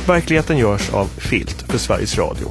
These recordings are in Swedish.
Verkligheten görs av Filt för Sveriges Radio.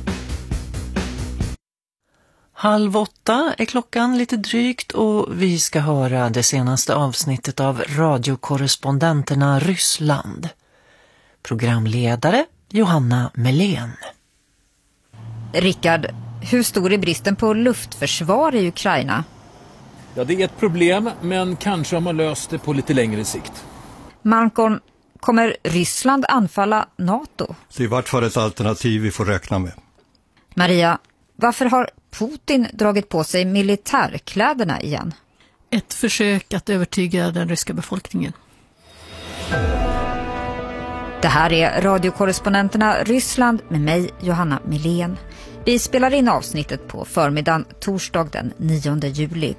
7:30 är klockan lite drygt och vi ska höra det senaste avsnittet av radiokorrespondenterna Ryssland. Programledare Johanna Melén. Rickard, hur stor är bristen på luftförsvar i Ukraina? Ja, det är ett problem, men kanske har man löst det på lite längre sikt. Malcolm, kommer Ryssland anfalla NATO? Det är i vart fall ett alternativ vi får räkna med. Maria, varför har Putin dragit på sig militärkläderna igen? Ett försök att övertyga den ryska befolkningen. Det här är radiokorrespondenterna Ryssland med mig, Johanna Melén. Vi spelar in avsnittet på förmiddagen torsdag den 9 juli.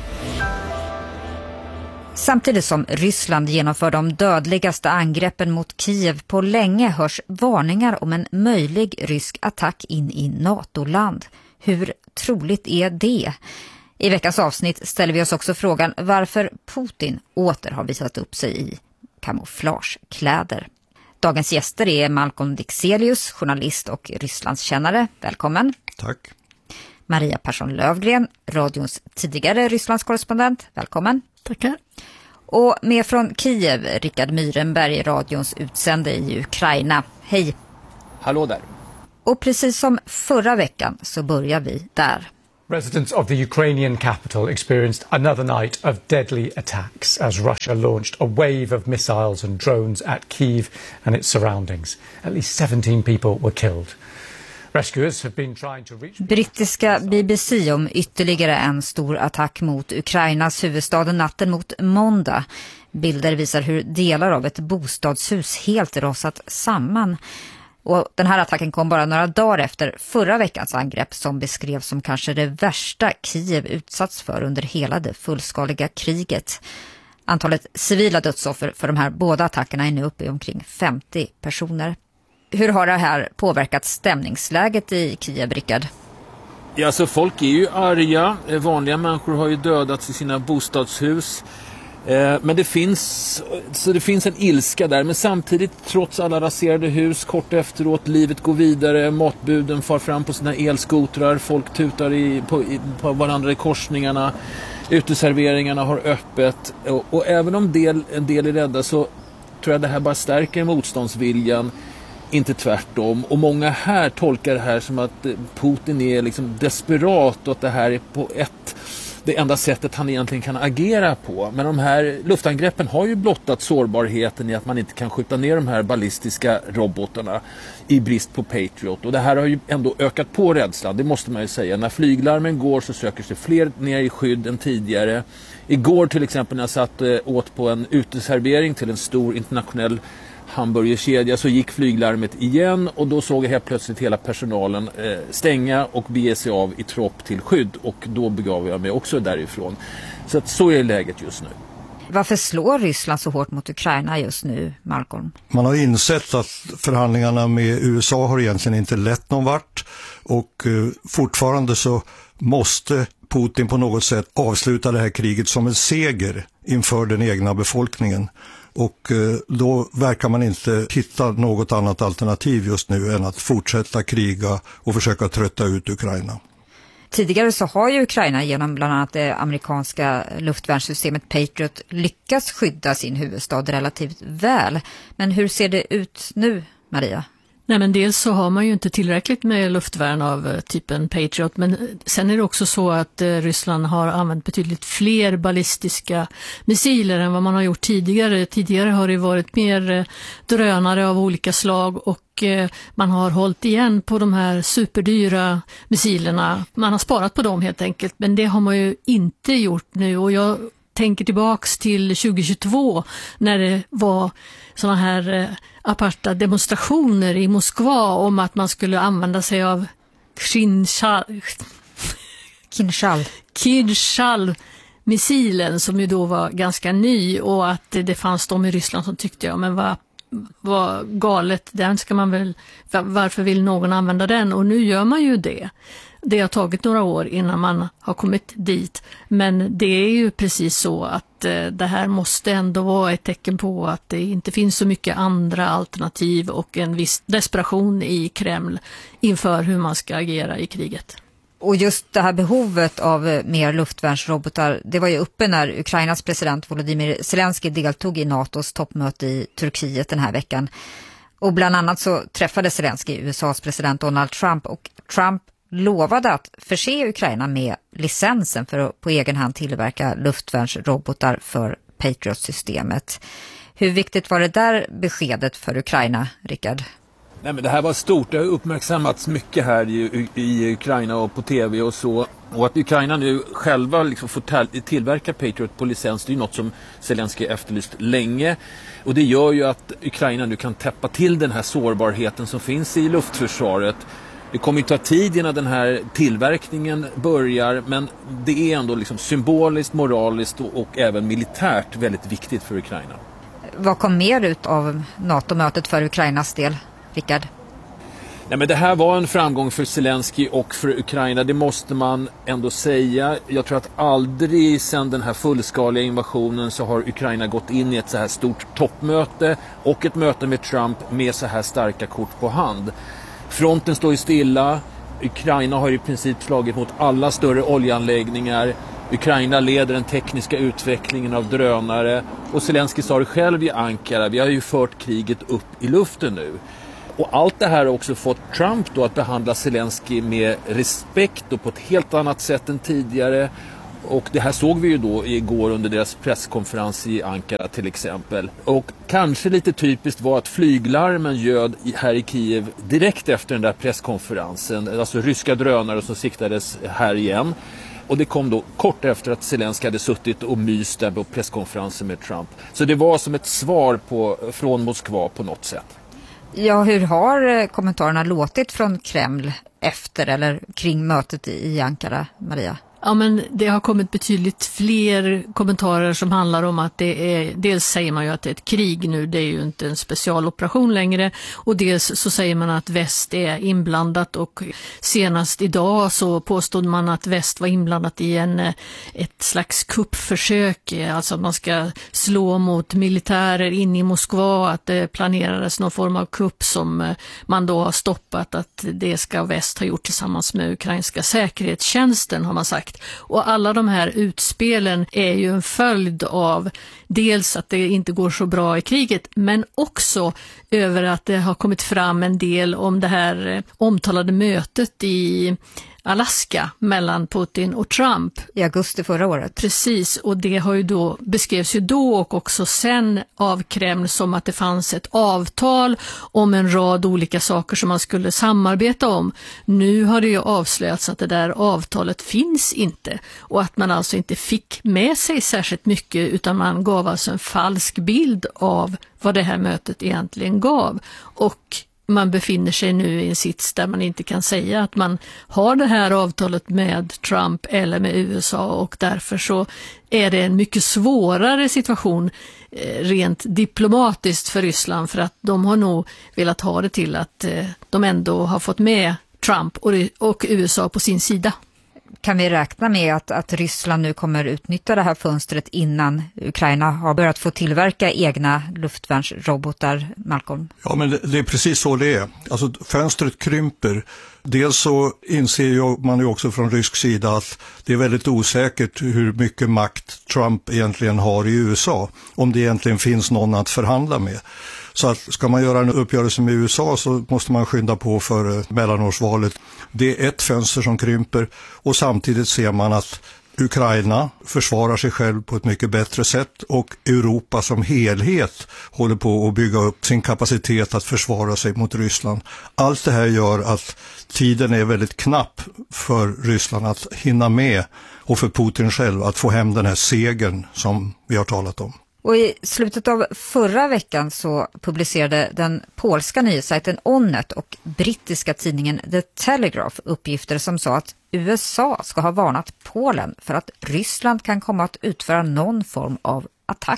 Samtidigt som Ryssland genomför de dödligaste angreppen mot Kiev på länge hörs varningar om en möjlig rysk attack in i NATO-land. Hur troligt är det? I veckans avsnitt ställer vi oss också frågan varför Putin åter har visat upp sig i kamouflagekläder. Dagens gäster är Malcolm Dixelius, journalist och Rysslandskännare. Välkommen. Tack. Maria Persson-Lövgren, radions tidigare Rysslandskorrespondent. Välkommen. Tackar. Och med från Kiev, Rickard Myrenberg, radions utsände i Ukraina. Hej. Hallå där. Och precis som förra veckan så börjar vi där. Residents of the Ukrainian capital experienced another night of deadly attacks as Russia launched a wave of missiles and drones at Kyiv and its surroundings. At least 17 people were killed. Rescuers have been trying to reach... Brittiska BBC om ytterligare en stor attack mot Ukrainas huvudstad natten mot måndag. Bilder visar hur delar av ett bostadshus helt rasat samman. Och den här attacken kom bara några dagar efter förra veckans angrepp som beskrevs som kanske det värsta Kiev utsatts för under hela det fullskaliga kriget. Antalet civila dödsoffer för de här båda attackerna är nu uppe i omkring 50 personer. Hur har det här påverkat stämningsläget i Kiev, Rickard? Ja, alltså folk är ju arga. Vanliga människor har ju dödats i sina bostadshus. Men det finns en ilska där. Men samtidigt, trots alla raserade hus, kort efteråt, livet går vidare. Matbuden far fram på sina elskotrar. Folk tutar på varandra i korsningarna. Uteserveringarna har öppet. Och även om en del är rädda så tror jag det här bara stärker motståndsviljan. Inte tvärtom. Och många här tolkar det här som att Putin är liksom desperat och att det här är det enda sättet han egentligen kan agera på. Men de här luftangreppen har ju blottat sårbarheten i att man inte kan skjuta ner de här ballistiska robotarna i brist på Patriot. Och det här har ju ändå ökat på rädslan, det måste man ju säga. När flyglarmen går så söker sig fler ner i skydd än tidigare. Igår till exempel när jag satt åt på en uteservering till en stor internationell hamburgerkedja så gick flyglarmet igen och då såg jag helt plötsligt hela personalen stänga och bege sig av i tropp till skydd och då begav jag mig också därifrån. Så är läget just nu. Varför slår Ryssland så hårt mot Ukraina just nu, Malcolm? Man har insett att förhandlingarna med USA har egentligen inte lett någon vart och fortfarande så måste Putin på något sätt avsluta det här kriget som en seger inför den egna befolkningen. Och då verkar man inte hitta något annat alternativ just nu än att fortsätta kriga och försöka trötta ut Ukraina. Tidigare så har ju Ukraina genom bland annat det amerikanska luftvärnssystemet Patriot lyckats skydda sin huvudstad relativt väl. Men hur ser det ut nu, Maria? Nej, men dels så har man ju inte tillräckligt med luftvärn av typen Patriot, men sen är det också så att Ryssland har använt betydligt fler ballistiska missiler än vad man har gjort tidigare. Tidigare har det varit mer drönare av olika slag och man har hållit igen på de här superdyra missilerna. Man har sparat på dem helt enkelt, men det har man ju inte gjort nu och jag tänker tillbaks till 2022 när det var såna här aparta demonstrationer i Moskva om att man skulle använda sig av Kinzhal-missilen som ju då var ganska ny och att det fanns de i Ryssland som tyckte ja men vad galet, den ska man väl, varför vill någon använda den? Och nu gör man ju det. Det har tagit några år innan man har kommit dit, men det är ju precis så att det här måste ändå vara ett tecken på att det inte finns så mycket andra alternativ och en viss desperation i Kreml inför hur man ska agera i kriget. Och just det här behovet av mer luftvärnsrobotar, det var ju uppe när Ukrainas president Volodymyr Zelensky deltog i NATOs toppmöte i Turkiet den här veckan. Och bland annat så träffade Zelensky USAs president Donald Trump, och Trump lovade att förse Ukraina med licensen för att på egen hand tillverka luftvärnsrobotar för Patriot-systemet. Hur viktigt var det där beskedet för Ukraina, Rickard? Nej, men det här var stort. Det har uppmärksammats mycket här i Ukraina och på tv och så. Och att Ukraina nu själva liksom får tillverka Patriot på licens, det är något som Zelensky efterlyst länge. Och det gör ju att Ukraina nu kan täppa till den här sårbarheten som finns i luftförsvaret. Det kommer ju ta tid innan den här tillverkningen börjar, men det är ändå liksom symboliskt, moraliskt och även militärt väldigt viktigt för Ukraina. Vad kom mer ut av NATO-mötet för Ukrainas del, Rickard? Nej, men det här var en framgång för Zelensky och för Ukraina, det måste man ändå säga. Jag tror att aldrig sedan den här fullskaliga invasionen så har Ukraina gått in i ett så här stort toppmöte och ett möte med Trump med så här starka kort på hand. Fronten står ju stilla. Ukraina har i princip slagit mot alla större oljeanläggningar. Ukraina leder den tekniska utvecklingen av drönare. Och Zelensky sa det själv i Ankara, vi har ju fört kriget upp i luften nu. Och allt det här har också fått Trump då att behandla Zelensky med respekt och på ett helt annat sätt än tidigare. Och det här såg vi ju då igår under deras presskonferens i Ankara till exempel. Och kanske lite typiskt var att flyglarmen ljöd här i Kiev direkt efter den där presskonferensen. Alltså ryska drönare som siktades här igen. Och det kom då kort efter att Zelensky hade suttit och myst där på presskonferensen med Trump. Så det var som ett svar från Moskva på något sätt. Ja, hur har kommentarerna låtit från Kreml efter eller kring mötet i Ankara, Maria? Ja, men det har kommit betydligt fler kommentarer som handlar om att det är, dels säger man ju att det är ett krig nu, det är ju inte en specialoperation längre, och dels så säger man att väst är inblandat, och senast idag så påstod man att väst var inblandat i ett slags kuppförsök, alltså att man ska slå mot militärer in i Moskva, att det planerades någon form av kupp som man då har stoppat, att det ska väst ha gjort tillsammans med ukrainska säkerhetstjänsten, har man sagt. Och alla de här utspelen är ju en följd av dels att det inte går så bra i kriget, men också över att det har kommit fram en del om det här omtalade mötet i Alaska mellan Putin och Trump. I augusti förra året. Precis, och det har ju då beskrevs ju då och också sen av Kreml som att det fanns ett avtal om en rad olika saker som man skulle samarbeta om. Nu har det ju avslöjats att det där avtalet finns inte, och att man alltså inte fick med sig särskilt mycket, utan man gav alltså en falsk bild av vad det här mötet egentligen gav. Och man befinner sig nu i en sits där man inte kan säga att man har det här avtalet med Trump eller med USA, och därför så är det en mycket svårare situation rent diplomatiskt för Ryssland, för att de har nog velat ha det till att de ändå har fått med Trump och USA på sin sida. Kan vi räkna med att Ryssland nu kommer utnyttja det här fönstret innan Ukraina har börjat få tillverka egna luftvärnsrobotar, Malcolm? Ja, men det är precis så det är. Alltså fönstret krymper. Dels så inser man ju också från rysk sida att det är väldigt osäkert hur mycket makt Trump egentligen har i USA. Om det egentligen finns någon att förhandla med. Så att ska man göra en uppgörelse med USA så måste man skynda på för mellanårsvalet. Det är ett fönster som krymper, och samtidigt ser man att Ukraina försvarar sig själv på ett mycket bättre sätt, och Europa som helhet håller på att bygga upp sin kapacitet att försvara sig mot Ryssland. Allt det här gör att tiden är väldigt knapp för Ryssland att hinna med, och för Putin själv att få hem den här segern som vi har talat om. Och i slutet av förra veckan så publicerade den polska nyhetssajten Onet och brittiska tidningen The Telegraph uppgifter som sa att USA ska ha varnat Polen för att Ryssland kan komma att utföra någon form av attack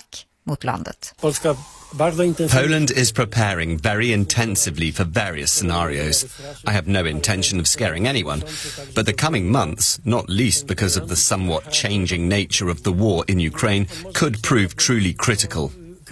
mot landet. Poland is preparing very intensively for various scenarios. I have no intention of scaring anyone, but the coming months, not least because of the somewhat changing nature of the war in Ukraine, could prove truly critical.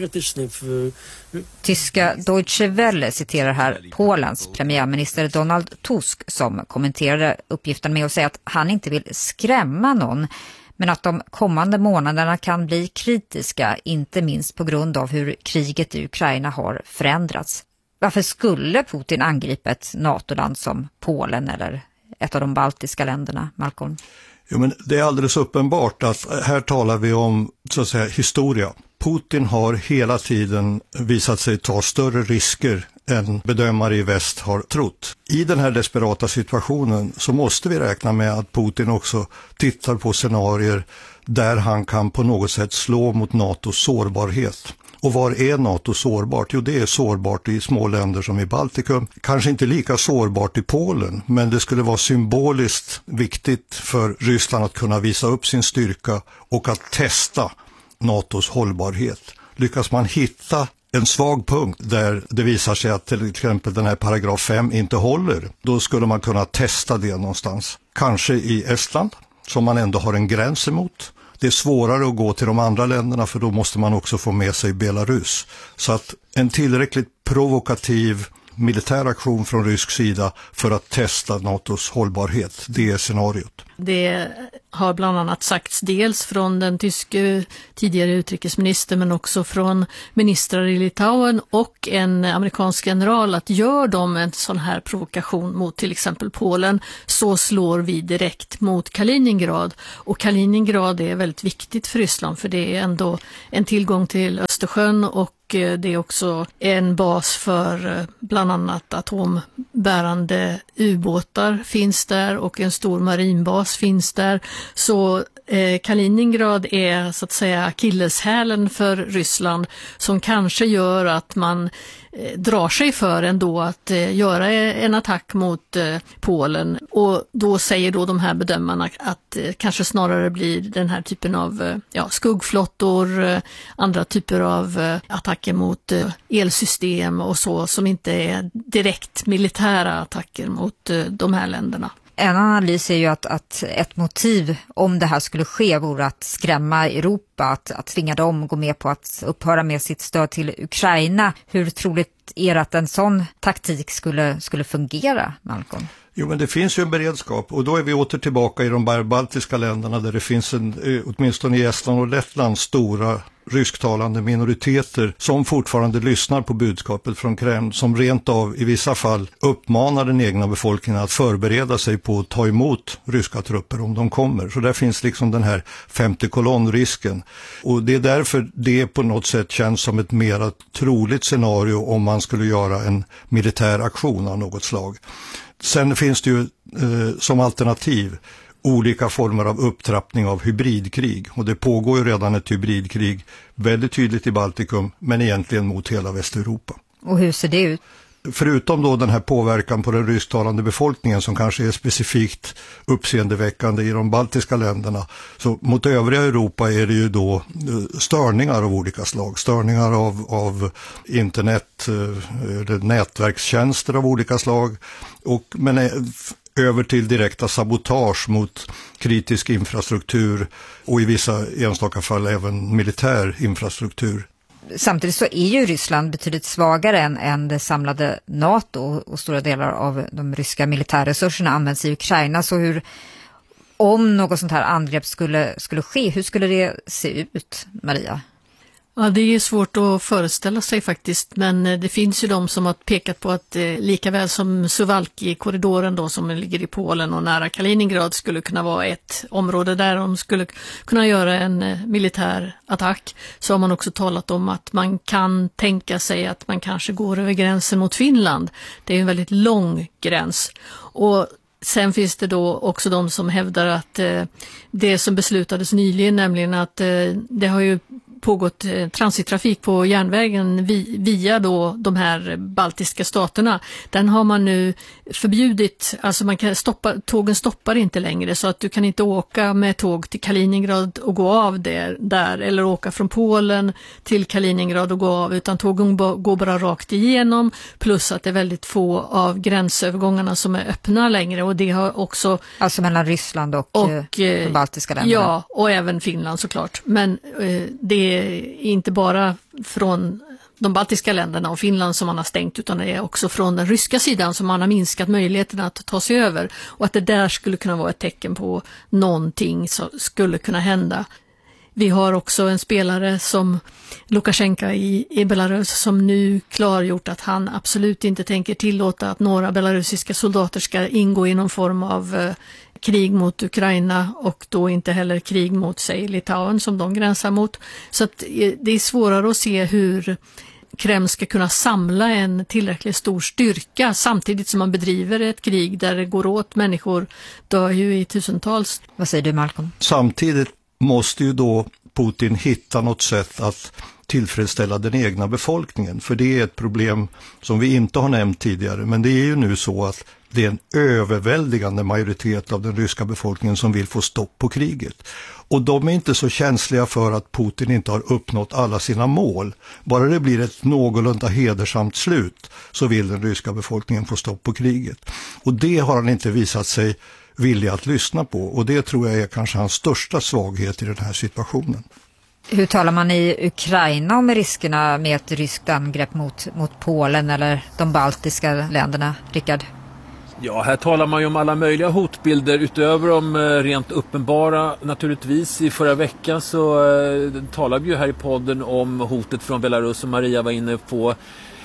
Tyska Deutsche Welle citerar här Polens premiärminister Donald Tusk som kommenterade uppgiften med att säga att han inte vill skrämma någon, men att de kommande månaderna kan bli kritiska, inte minst på grund av hur kriget i Ukraina har förändrats. Varför skulle Putin angripa ett NATO-land som Polen eller ett av de baltiska länderna, Malcolm? Jo, men det är alldeles uppenbart att här talar vi om, så att säga, historia. Putin har hela tiden visat sig ta större risker än bedömare i väst har trott. I den här desperata situationen så måste vi räkna med att Putin också tittar på scenarier där han kan på något sätt slå mot NATOs sårbarhet. Och var är NATO sårbart? Jo, det är sårbart i små länder som i Baltikum. Kanske inte lika sårbart i Polen, men det skulle vara symboliskt viktigt för Ryssland att kunna visa upp sin styrka och att testa NATOs hållbarhet. Lyckas man hitta en svag punkt där det visar sig att till exempel den här paragraf 5 inte håller, då skulle man kunna testa det någonstans. Kanske i Estland, som man ändå har en gräns emot. Det är svårare att gå till de andra länderna för då måste man också få med sig Belarus. Så att en tillräckligt provokativ militär aktion från rysk sida för att testa NATOs hållbarhet, det är scenariot. Det har bland annat sagts dels från den tyske tidigare utrikesministern men också från ministrar i Litauen och en amerikansk general att gör de en sån här provokation mot till exempel Polen så slår vi direkt mot Kaliningrad. Och Kaliningrad är väldigt viktigt för Ryssland för det är ändå en tillgång till Östersjön och det är också en bas för bland annat atombärande ubåtar finns där och en stor marinbas finns där. Så Kaliningrad är så att säga akilleshälen för Ryssland som kanske gör att man drar sig för ändå att göra en attack mot Polen. Och då säger då de här bedömarna att kanske snarare blir den här typen av skuggflottor, andra typer av attacker mot elsystem och så som inte är direkt militära attacker mot de här länderna. En analys är ju att ett motiv om det här skulle ske vore att skrämma Europa, att tvinga dem gå med på att upphöra med sitt stöd till Ukraina. Hur troligt är att en sån taktik skulle fungera, Malcolm? Jo, men det finns ju en beredskap och då är vi åter tillbaka i de baltiska länderna där det finns åtminstone i Estland och Lettland stora rysktalande minoriteter som fortfarande lyssnar på budskapet från Kreml, som rent av i vissa fall uppmanar den egna befolkningen att förbereda sig på att ta emot ryska trupper om de kommer. Så där finns liksom den här 50 kolonnrisken. Och det är därför det på något sätt känns som ett mer troligt scenario om man skulle göra en militär aktion av något slag. Sen finns det ju som alternativ olika former av upptrappning av hybridkrig. Och det pågår ju redan ett hybridkrig väldigt tydligt i Baltikum men egentligen mot hela Västeuropa. Och hur ser det ut? Förutom då den här påverkan på den rysktalande befolkningen som kanske är specifikt uppseendeväckande i de baltiska länderna, så mot övriga Europa är det ju då störningar av olika slag. Störningar av internet, nätverkstjänster av olika slag men över till direkta sabotage mot kritisk infrastruktur och i vissa enstaka fall även militär infrastruktur. Samtidigt så är ju Ryssland betydligt svagare än det samlade NATO och stora delar av de ryska militärresurserna används i Ukraina. Så om något sånt här angrepp skulle ske, hur skulle det se ut, Maria? Ja, det är svårt att föreställa sig faktiskt, men det finns ju de som har pekat på att lika väl som Suwalki-korridoren då som ligger i Polen och nära Kaliningrad skulle kunna vara ett område där de skulle kunna göra en militär attack, så har man också talat om att man kan tänka sig att man kanske går över gränsen mot Finland. Det är en väldigt lång gräns och sen finns det då också de som hävdar att det som beslutades nyligen, nämligen att det har ju pågått transittrafik på järnvägen via då de här baltiska staterna. Den har man nu förbjudit, alltså tågen stoppar inte längre, så att du kan inte åka med tåg till Kaliningrad och gå av där eller åka från Polen till Kaliningrad och gå av, utan tågen går bara rakt igenom, plus att det är väldigt få av gränsövergångarna som är öppna längre, och det har också... Alltså mellan Ryssland och de baltiska länderna? Ja, och även Finland såklart. Men det är inte bara från de baltiska länderna och Finland som man har stängt, utan det är också från den ryska sidan som man har minskat möjligheterna att ta sig över, och att det där skulle kunna vara ett tecken på någonting som skulle kunna hända. Vi har också en spelare som Lukasjenko i Belarus som nu klargjort att han absolut inte tänker tillåta att några belarusiska soldater ska ingå i någon form av krig mot Ukraina, och då inte heller krig mot sig Litauen som de gränsar mot. Så att det är svårare att se hur Kreml ska kunna samla en tillräckligt stor styrka samtidigt som man bedriver ett krig där det går åt, människor dör ju i tusentals. Vad säger du, Malcolm? Samtidigt måste ju då Putin hitta något sätt att tillfredsställa den egna befolkningen, för det är ett problem som vi inte har nämnt tidigare, men det är ju nu så att det är en överväldigande majoritet av den ryska befolkningen som vill få stopp på kriget. Och de är inte så känsliga för att Putin inte har uppnått alla sina mål. Bara det blir ett någorlunda hedersamt slut så vill den ryska befolkningen få stopp på kriget. Och det har han inte visat sig villig att lyssna på, och det tror jag är kanske hans största svaghet i den här situationen. Hur talar man i Ukraina om riskerna med ett ryskt angrepp mot Polen eller de baltiska länderna, Rickard? Ja, här talar man ju om alla möjliga hotbilder utöver de rent uppenbara. Naturligtvis i förra veckan så talade vi ju här i podden om hotet från Belarus som Maria var inne på.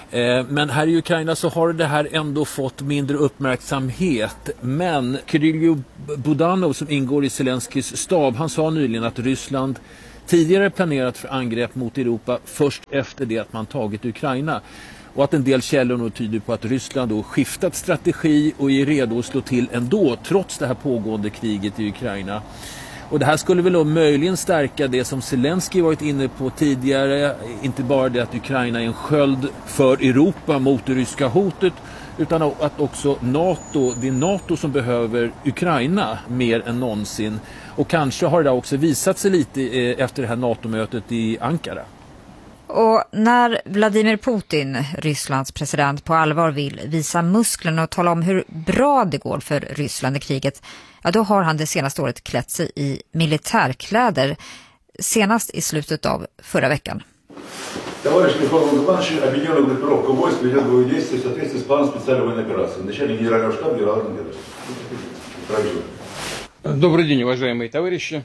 Men här i Ukraina så har det här ändå fått mindre uppmärksamhet. Men Kirill Budanov som ingår i Zelenskys stab, han sa nyligen att Ryssland tidigare planerat för angrepp mot Europa först efter det att man tagit Ukraina. Och att en del källor nu tyder på att Ryssland då skiftat strategi och är redo att slå till ändå trots det här pågående kriget i Ukraina. Och det här skulle väl då möjligen stärka det som Zelensky varit inne på tidigare. Inte bara det att Ukraina är en sköld för Europa mot det ryska hotet, utan att också det är NATO som behöver Ukraina mer än någonsin. Och kanske har det också visat sig lite efter det här NATO-mötet i Ankara. Och när Vladimir Putin, Rysslands president, på allvar vill visa musklerna och tala om hur bra det går för Ryssland i kriget, ja, då har han det senaste året klätt sig i militärkläder, senast i slutet av förra veckan. Товарищ Михаил объединенных группировок войск ведет боевые действия в соответствии с планом специальной военной операции. Начальник генерального штаба Генерального генерала. Добрый день, уважаемые товарищи.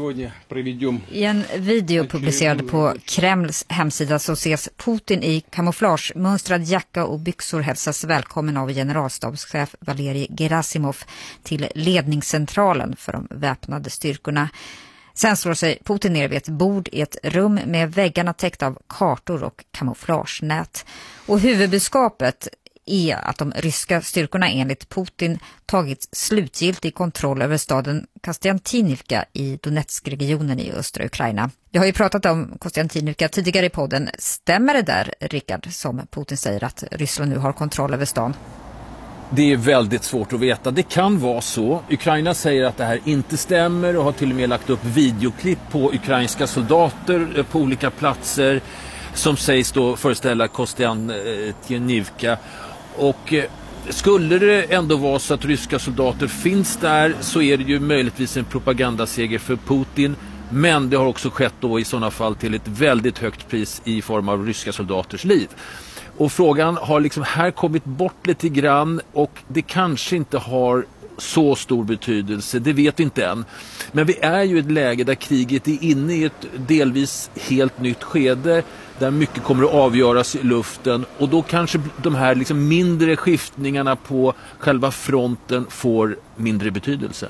I en video publicerad på Kremls hemsida så ses Putin i kamouflagemönstrad jacka och byxor hälsas välkommen av generalstabschef Valerij Gerasimov till ledningscentralen för de väpnade styrkorna. Sen slår sig Putin ner vid ett bord i ett rum med väggarna täckta av kartor och kamouflagenät. Och huvudbudskapet är att de ryska styrkorna enligt Putin tagit slutgiltig kontroll över staden Kostiantynivka i Donetsk-regionen i östra Ukraina. Vi har ju pratat om Kostiantynivka tidigare i podden. Stämmer det där, Rickard, som Putin säger att Ryssland nu har kontroll över stan? Det är väldigt svårt att veta. Det kan vara så. Ukraina säger att det här inte stämmer och har till och med lagt upp videoklipp på ukrainska soldater på olika platser som sägs då föreställa Kostiantynivka. Och skulle det ändå vara så att ryska soldater finns där, så är det ju möjligtvis en propagandaseger för Putin. Men det har också skett då i sådana fall till ett väldigt högt pris i form av ryska soldaters liv. Och frågan har liksom här kommit bort lite grann, och det kanske inte har så stor betydelse, det vet vi inte än. Men vi är ju i ett läge där kriget är inne i ett delvis helt nytt skede, där mycket kommer att avgöras i luften, och då kanske de här liksom mindre skiftningarna på själva fronten får mindre betydelse.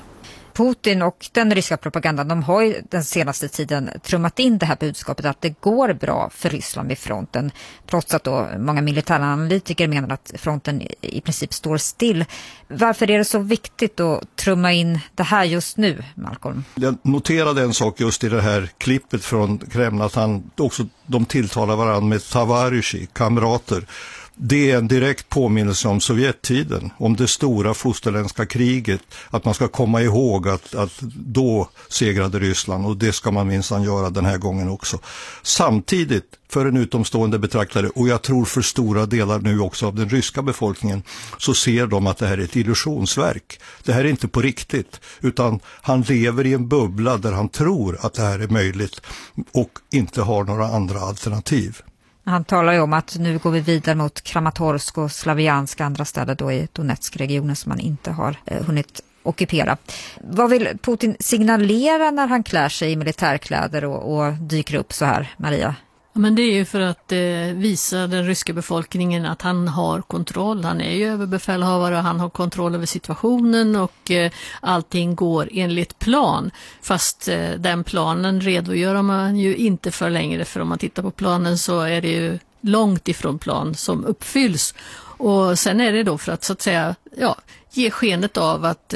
Putin och den ryska propagandan, de har ju den senaste tiden trummat in det här budskapet att det går bra för Ryssland vid fronten, trots att då många militäranalytiker menar att fronten i princip står still. Varför är det så viktigt att trumma in det här just nu, Malcolm? Jag noterade en sak just i det här klippet från Kreml, att de tilltalar varandra med tavarishi, kamrater. Det är en direkt påminnelse om Sovjettiden, om det stora fosterländska kriget, att man ska komma ihåg att då segrade Ryssland, och det ska man minsann göra den här gången också. Samtidigt, för en utomstående betraktare, och jag tror för stora delar nu också av den ryska befolkningen, så ser de att det här är ett illusionsverk. Det här är inte på riktigt, utan han lever i en bubbla där han tror att det här är möjligt och inte har några andra alternativ. Han talar ju om att nu går vi vidare mot Kramatorsk och Slaviansk, andra städer då i Donetsk-regionen som man inte har hunnit ockupera. Vad vill Putin signalera när han klär sig i militärkläder och dyker upp så här, Maria? Ja, men det är ju för att visa den ryska befolkningen att han har kontroll. Han är ju överbefälhavare och han har kontroll över situationen och allting går enligt plan. Fast den planen redogör man ju inte för längre, för om man tittar på planen så är det ju långt ifrån plan som uppfylls. Och sen är det då för att så att säga ge skenet av att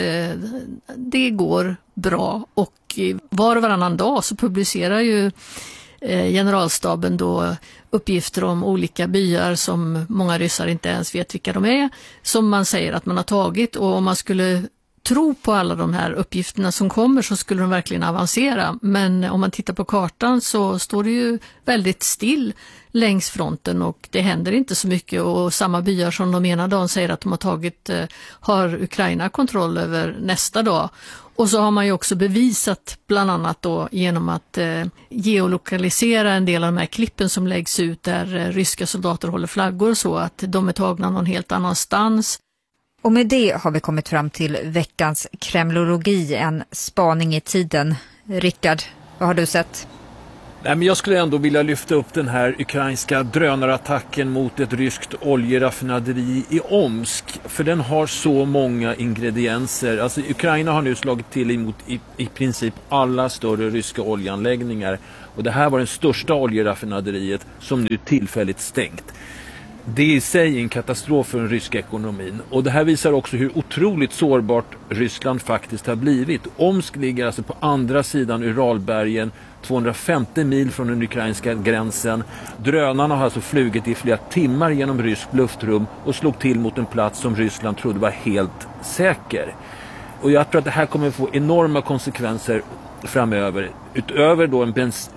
det går bra, och var och varannan dag så publicerar ju generalstaben då uppgifter om olika byar som många ryssar inte ens vet vilka de är, som man säger att man har tagit, och om man skulle tro på alla de här uppgifterna som kommer så skulle de verkligen avancera. Men om man tittar på kartan så står det ju väldigt still längs fronten och det händer inte så mycket, och samma byar som de ena dagen säger att de har tagit har Ukraina kontroll över nästa dag. Och så har man ju också bevisat bland annat då genom att geolokalisera en del av de här klippen som läggs ut där ryska soldater håller flaggor, så att de är tagna någon helt annanstans. Och med det har vi kommit fram till veckans kremlologi, en spaning i tiden. Rickard, vad har du sett? Nej, men jag skulle ändå vilja lyfta upp den här ukrainska drönarattacken mot ett ryskt oljeraffinaderi i Omsk. För den har så många ingredienser. Alltså Ukraina har nu slagit till emot i princip alla större ryska oljeanläggningar. Och det här var den största oljeraffinaderiet som nu tillfälligt stängt. Det är i sig en katastrof för den ryska ekonomin. Och det här visar också hur otroligt sårbart Ryssland faktiskt har blivit. Omsk ligger alltså på andra sidan Uralbergen, 250 mil från den ukrainska gränsen. Drönarna har alltså flugit i flera timmar genom ryskt luftrum och slog till mot en plats som Ryssland trodde var helt säker. Och jag tror att det här kommer att få enorma konsekvenser framöver. Utöver då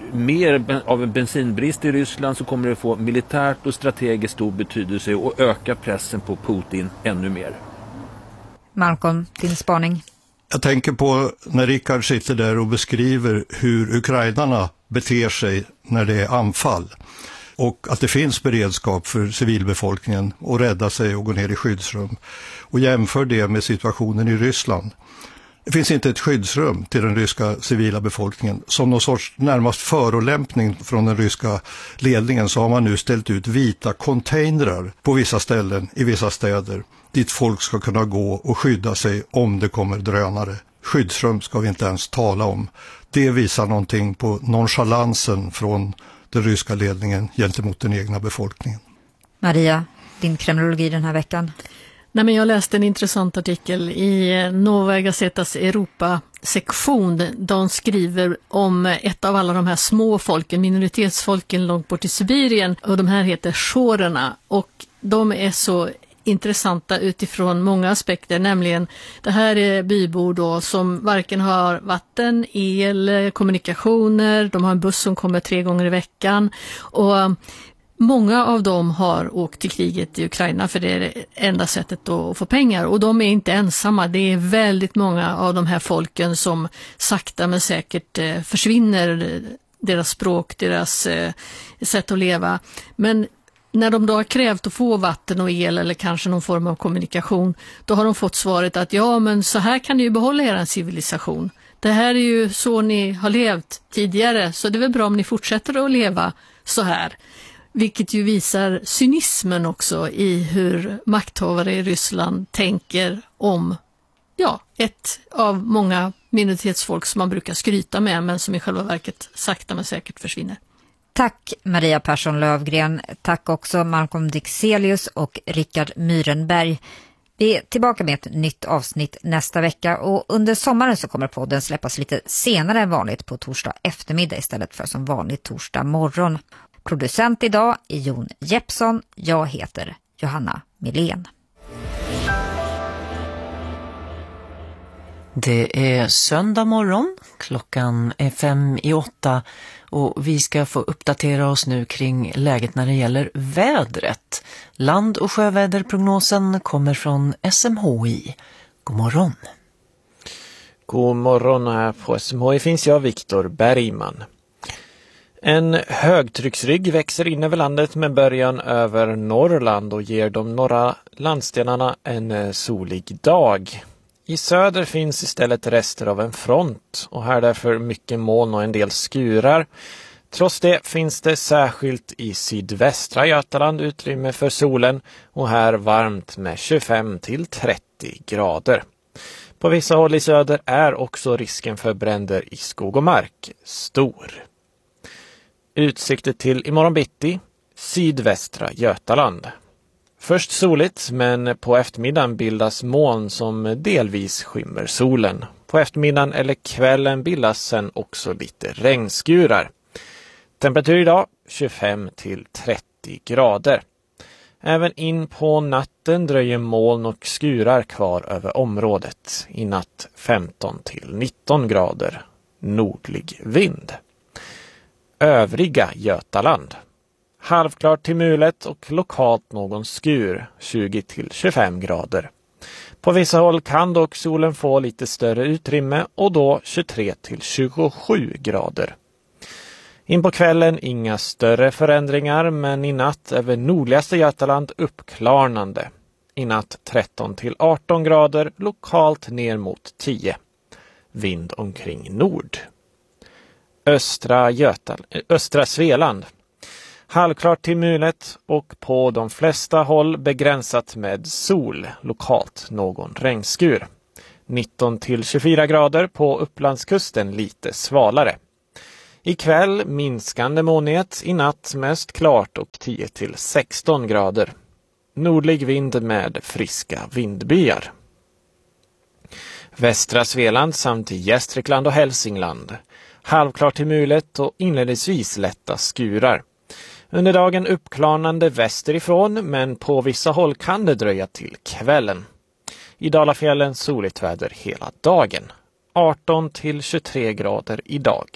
mer av en bensinbrist i Ryssland så kommer det få militärt och strategiskt stor betydelse och öka pressen på Putin ännu mer. Malcolm, din spaning? Jag tänker på när Rickard sitter där och beskriver hur ukrainarna beter sig när det är anfall. Och att det finns beredskap för civilbefolkningen att rädda sig och gå ner i skyddsrum. Och jämför det med situationen i Ryssland. Det finns inte ett skyddsrum till den ryska civila befolkningen. Som någon sorts närmast förolämpning från den ryska ledningen så har man nu ställt ut vita containrar på vissa ställen i vissa städer dit folk ska kunna gå och skydda sig om det kommer drönare. Skyddsrum ska vi inte ens tala om. Det visar någonting på nonchalansen från den ryska ledningen gentemot den egna befolkningen. Maria, din kremlologi den här veckan? Nej, men jag läste en intressant artikel i Novaja Gazetas Europa-sektion. De skriver om ett av alla de här små folken, minoritetsfolken långt bort i Sibirien. Och de här heter shorerna. Och de är så intressanta utifrån många aspekter. Nämligen, det här är bybor då som varken har vatten, el, kommunikationer. De har en buss som kommer 3 gånger i veckan. Och många av dem har åkt till kriget i Ukraina för det är det enda sättet att få pengar. Och de är inte ensamma. Det är väldigt många av de här folken som sakta men säkert försvinner. Deras språk, deras sätt att leva. Men när de då har krävt att få vatten och el eller kanske någon form av kommunikation, då har de fått svaret att ja, men så här kan ni ju behålla er civilisation. Det här är ju så ni har levt tidigare, så det är väl bra om ni fortsätter att leva så här. Vilket ju visar cynismen också i hur makthavare i Ryssland tänker om ett av många minoritetsfolk som man brukar skryta med men som i själva verket sakta men säkert försvinner. Tack Maria Persson Lövgren, tack också Malcolm Dixelius och Rickard Myrenberg. Vi är tillbaka med ett nytt avsnitt nästa vecka och under sommaren så kommer podden släppas lite senare än vanligt på torsdag eftermiddag istället för som vanligt torsdag morgon. Producent idag är Jon Jeppsson, jag heter Johanna Milén. Det är söndag morgon, klockan är 7:55 och vi ska få uppdatera oss nu kring läget när det gäller vädret. Land- och sjöväderprognosen kommer från SMHI. God morgon. God morgon, här på SMHI finns jag, Viktor Bergman. En högtrycksrygg växer in över landet med början över Norrland och ger de norra landstenarna en solig dag. I söder finns istället rester av en front och här därför mycket moln och en del skurar. Trots det finns det särskilt i sydvästra Götaland utrymme för solen och här varmt med 25 till 30 grader. På vissa håll i söder är också risken för bränder i skog och mark stor. Utsikter till imorgon bitti, sydvästra Götaland. Först soligt men på eftermiddagen bildas moln som delvis skymmer solen. På eftermiddagen eller kvällen bildas sen också lite regnskurar. Temperatur idag 25 till 30 grader. Även in på natten dröjer moln och skurar kvar över området. I natt 15 till 19 grader. Nordlig vind. Övriga Götaland. Halvklart till mulet och lokalt någon skur 20 till 25 grader. På vissa håll kan dock solen få lite större utrymme och då 23 till 27 grader. In på kvällen inga större förändringar men i natt över nordligaste Götaland uppklarnande. I natt 13 till 18 grader, lokalt ner mot 10. Vind omkring nord. Östra Svealand. Halvklart till mulet och på de flesta håll begränsat med sol, lokalt någon regnskur. 19 till 24 grader, på Upplandskusten lite svalare. Ikväll minskande molnighet, i natt mest klart och 10 till 16 grader. Nordlig vind med friska vindbyar. Västra Svealand samt Gästrikland och Hälsingland. Halvklart till mulet och inledningsvis lätta skurar. Under dagen uppklarnande västerifrån men på vissa håll kan det dröja till kvällen. I Dalafjällen soligt väder hela dagen. 18 till 23 grader idag.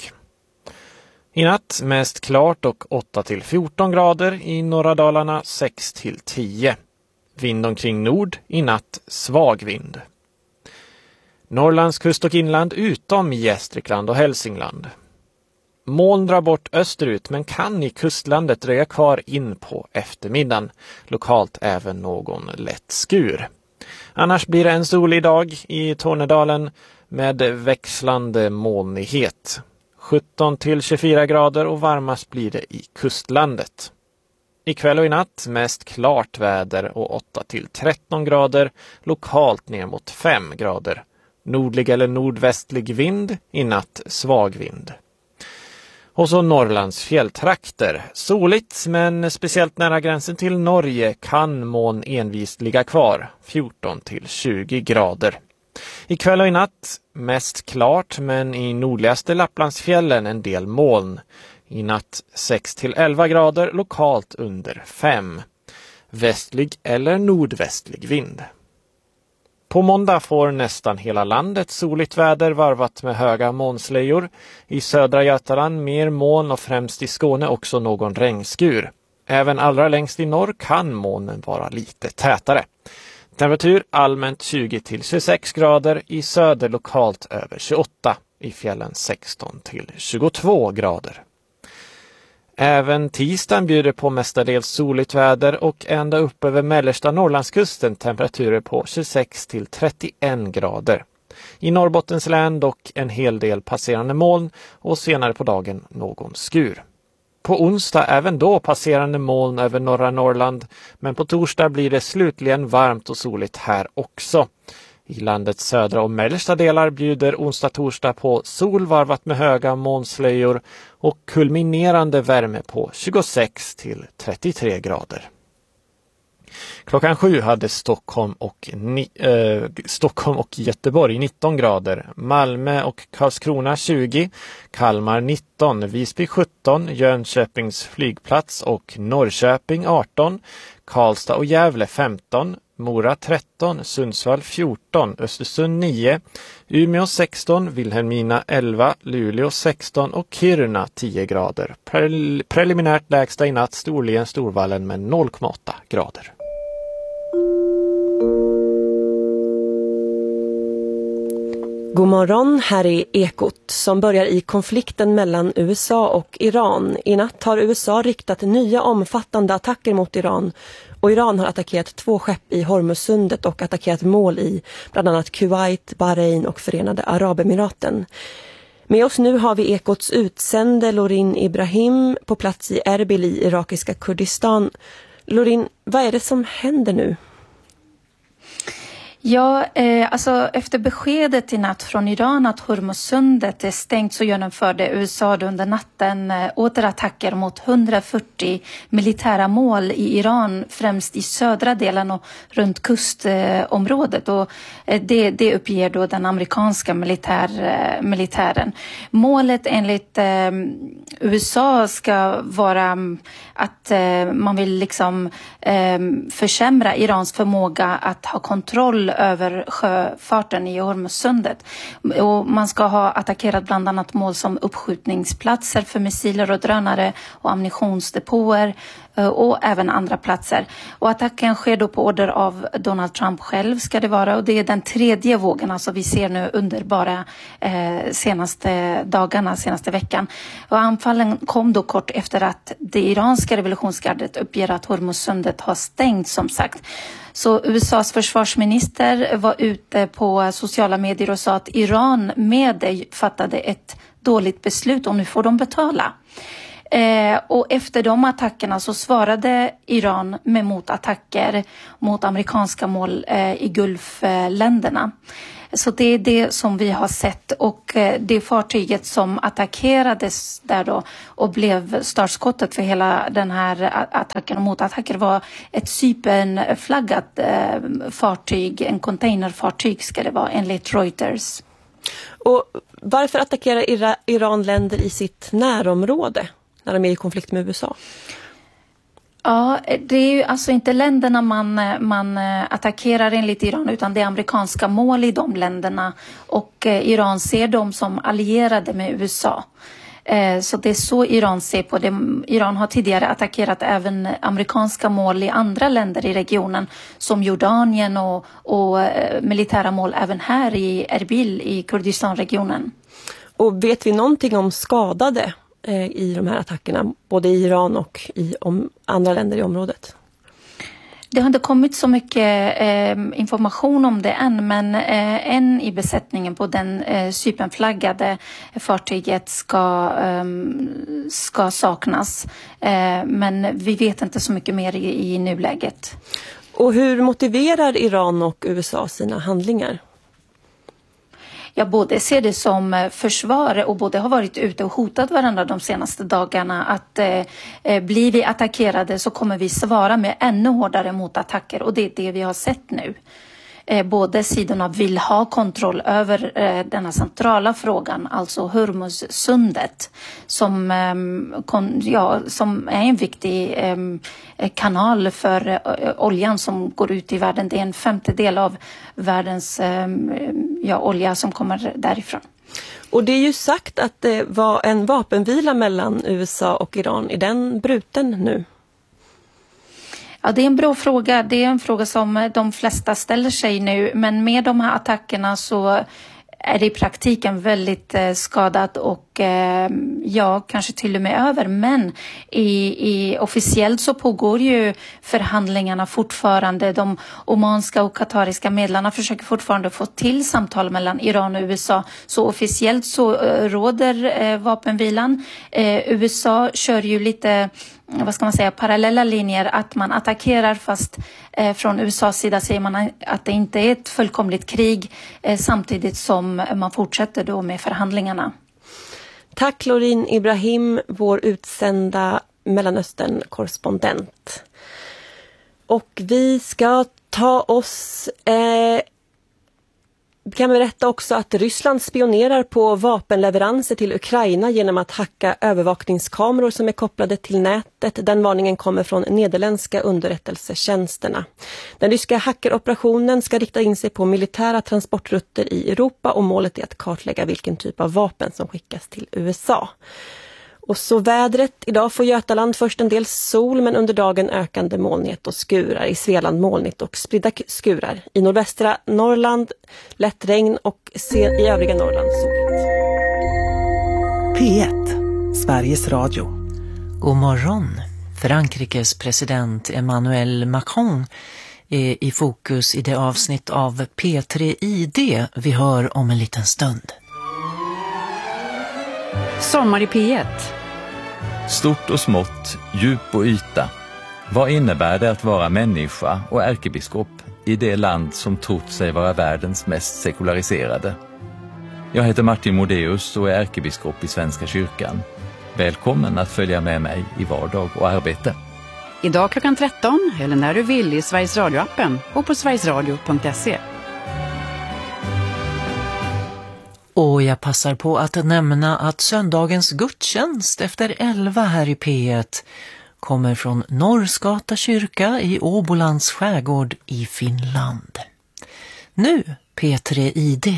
I natt mest klart och 8 till 14 grader, i norra Dalarna 6 till 10. Vind omkring nord, i natt svag vind. Norrlands kust och inland utom Gästrikland och Hälsingland. Moln drar bort österut men kan i kustlandet dröja kvar in på eftermiddagen. Lokalt även någon lätt skur. Annars blir det en solig dag i Tornedalen med växlande molnighet. 17 till 24 grader och varmast blir det i kustlandet. Ikväll och i natt mest klart väder och 8 till 13 grader, lokalt ner mot 5 grader. Nordlig eller nordvästlig vind, i natt svag vind. Och så Norrlands fjälltrakter. Soligt men speciellt nära gränsen till Norge kan moln envist ligga kvar. 14 till 20 grader. Ikväll och i natt mest klart men i nordligaste Lapplandsfjällen en del moln. I natt 6 till 11 grader, lokalt under 5. Västlig eller nordvästlig vind. På måndag får nästan hela landet soligt väder varvat med höga molnslöjor. I södra Götaland mer moln och främst i Skåne också någon regnskur. Även allra längst i norr kan molnen vara lite tätare. Temperatur allmänt 20 till 26 grader, i söder lokalt över 28, i fjällen 16 till 22 grader. Även tisdagen bjuder på mestadels soligt väder och ända upp över mellersta Norrlandskusten temperaturer på 26 till 31 grader. I Norrbottens län dock en hel del passerande moln och senare på dagen någon skur. På onsdag även då passerande moln över norra Norrland, men på torsdag blir det slutligen varmt och soligt här också. I landets södra och mellersta delar bjuder onsdag-torsdag på sol varvat med höga molnslöjor och kulminerande värme på 26 till 33 grader. Klockan 7 hade Stockholm och Göteborg 19 grader, Malmö och Karlskrona 20, Kalmar 19, Visby 17, Jönköpings flygplats och Norrköping 18, Karlstad och Gävle 15, Mora 13, Sundsvall 14, Östersund 9, Umeå 16, Vilhelmina 11, Luleå 16 och Kiruna 10 grader. Preliminärt lägsta i natt Storvallen med 0,8 grader. God morgon, här är Ekot som börjar i konflikten mellan USA och Iran. I natt har USA riktat nya omfattande attacker mot Iran och Iran har attackerat 2 skepp i Hormuzsundet och attackerat mål i bland annat Kuwait, Bahrain och Förenade Arabemiraten. Med oss nu har vi Ekots utsände Lorin Ibrahim på plats i Erbil i irakiska Kurdistan. Lorin, vad är det som händer nu? Ja, alltså efter beskedet i natt från Iran att Hormuzsundet är stängt så genomförde USA under natten återattacker mot 140 militära mål i Iran, främst i södra delen och runt kustområdet. Och det uppger då den amerikanska militären. Målet enligt USA ska vara att man vill liksom försämra Irans förmåga att ha kontroll över sjöfarten i Hormuzsundet. Och man ska ha attackerat bland annat mål som uppskjutningsplatser för missiler och drönare och ammunitionsdepåer och även andra platser. Och attacken sker då på order av Donald Trump själv ska det vara, och det är den 3:e vågen alltså vi ser nu under bara senaste veckan. Och anfallen kom då kort efter att det iranska revolutionsgardet uppger att Hormuzsundet har stängt som sagt. Så USAs försvarsminister var ute på sociala medier och sa att Iran med det fattade ett dåligt beslut och nu får de betala. Och efter de attackerna så svarade Iran med motattacker mot amerikanska mål i Gulfländerna. Så det är det som vi har sett, och det fartyget som attackerades där då och blev startskottet för hela den här attacken och motattacker var ett Cypernflaggat fartyg, en containerfartyg ska det vara enligt Reuters. Och varför attackerar Iran länder i sitt närområde när de är i konflikt med USA? Ja, det är ju alltså inte länderna man attackerar enligt Iran, utan det är amerikanska mål i de länderna, och Iran ser dem som allierade med USA. Så det är så Iran ser på det. Iran har tidigare attackerat även amerikanska mål i andra länder i regionen som Jordanien och militära mål även här i Erbil i Kurdistanregionen. Och vet vi någonting om skadade i de här attackerna, både i Iran och i andra länder i området? Det har inte kommit så mycket information om det än, men en i besättningen på den Cypernflaggade fartyget ska saknas. Men vi vet inte så mycket mer i nuläget. Och hur motiverar Iran och USA sina handlingar? Jag både ser det som försvar och både har varit ute och hotat varandra de senaste dagarna att blir vi attackerade så kommer vi svara med ännu hårdare motattacker, och det är det vi har sett nu. Båda sidorna vill ha kontroll över denna centrala frågan, alltså Hormuzsundet, som är en viktig kanal för oljan som går ut i världen. Det är en 1/5 av världens olja som kommer därifrån. Och det är ju sagt att det var en vapenvila mellan USA och Iran. Är den bruten nu? Ja, det är en bra fråga. Det är en fråga som de flesta ställer sig nu. Men med de här attackerna så är det i praktiken väldigt skadat, och och kanske till och med över. Men officiellt så pågår ju förhandlingarna fortfarande. De omanska och katariska medlarna försöker fortfarande få till samtal mellan Iran och USA. Så officiellt så råder vapenvilan. USA kör ju lite, parallella linjer, att man attackerar, fast från USAs sida säger man att det inte är ett fullkomligt krig, samtidigt som man fortsätter då med förhandlingarna. Tack Lorin Ibrahim, vår utsända Mellanöstern-korrespondent. Och vi ska ta oss... Vi kan berätta också att Ryssland spionerar på vapenleveranser till Ukraina genom att hacka övervakningskameror som är kopplade till nätet. Den varningen kommer från nederländska underrättelsetjänsterna. Den ryska hackeroperationen ska rikta in sig på militära transportrutter i Europa, och målet är att kartlägga vilken typ av vapen som skickas till USA. Och så vädret. Idag får Götaland först en del sol, men under dagen ökande molnighet och skurar. I Svealand molnigt och spridda skurar. I nordvästra Norrland lätt regn och i övriga Norrland soligt. P1, Sveriges Radio. God morgon. Frankrikes president Emmanuel Macron är i fokus i det avsnitt av P3 ID vi hör om en liten stund. Sommar i P1. Stort och smått, djup och yta. Vad innebär det att vara människa och ärkebiskop i det land som trott sig vara världens mest sekulariserade? Jag heter Martin Modéus och är ärkebiskop i Svenska kyrkan. Välkommen att följa med mig i vardag och arbete. Idag klockan 13 eller när du vill i Sveriges Radio-appen och på sverigesradio.se. Och jag passar på att nämna att söndagens gudstjänst efter 11 här i P1 kommer från Norrskata kyrka i Åbolands skärgård i Finland. Nu P3 ID.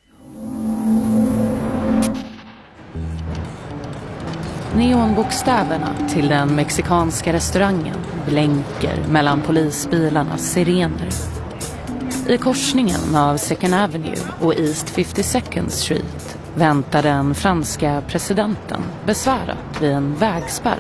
Neonbokstäverna till den mexikanska restaurangen blänker mellan polisbilarnas sirener. I korsningen av Second Avenue och East 52nd Street väntar den franska presidenten besvärat vid en vägspärr.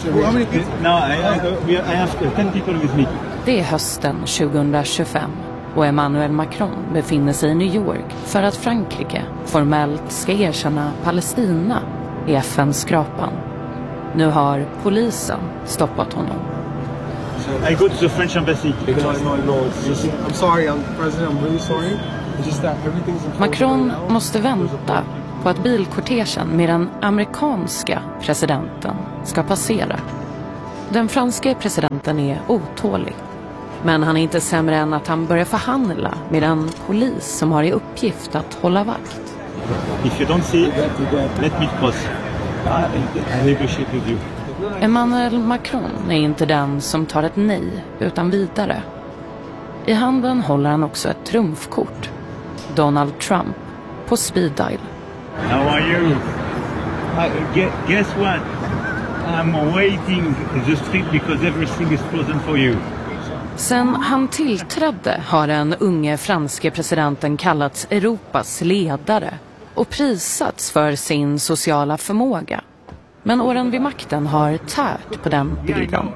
Det är hösten 2025 och Emmanuel Macron befinner sig i New York för att Frankrike formellt ska erkänna Palestina i FN-skrapan. Nu har polisen stoppat honom. I go to the French embassy. I'm sorry, President. I'm really sorry. It's just that everything's... Macron måste vänta på att bilkortegen med den amerikanska presidenten ska passera. Den franska presidenten är otålig. Men han är inte sämre än att han börjar förhandla med en polis som har i uppgift att hålla vakt. If you don't see, let me cross. I negotiate with you. Emmanuel Macron är inte den som tar ett nej utan vidare. I handen håller han också ett trumfkort. Donald Trump på speed dial. How are you? Guess what? I'm waiting the street because everything is frozen for you. Sen han tillträdde har den unge franske presidenten kallats Europas ledare och prisats för sin sociala förmåga. Men åren vid makten har tärt på den bilden.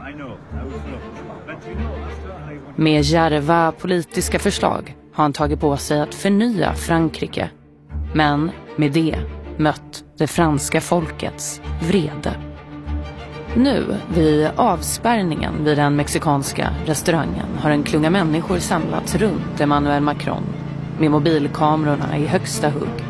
Med djärva politiska förslag har han tagit på sig att förnya Frankrike. Men med det mött det franska folkets vrede. Nu vid avspärrningen vid den mexikanska restaurangen har en klunga människor samlats runt Emmanuel Macron med mobilkamerorna i högsta hugg.